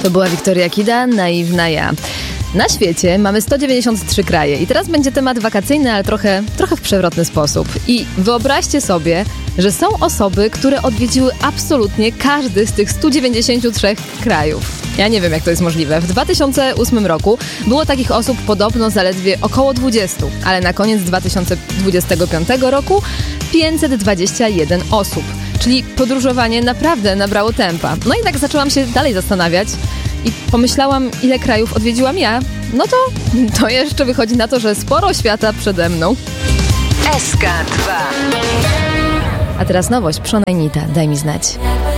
To była Wiktoria Kida, Naiwna ja. Na świecie mamy 193 kraje i teraz będzie temat wakacyjny, ale trochę w przewrotny sposób. I wyobraźcie sobie, że są osoby, które odwiedziły absolutnie każdy z tych 193 krajów. Ja nie wiem, jak to jest możliwe. W 2008 roku było takich osób podobno zaledwie około 20, ale na koniec 2025 roku 521 osób. Czyli podróżowanie naprawdę nabrało tempa. No i tak zaczęłam się dalej zastanawiać i pomyślałam, ile krajów odwiedziłam ja. No to jeszcze wychodzi na to, że sporo świata przede mną. SK2. A teraz nowość, Przonajnita, daj mi znać.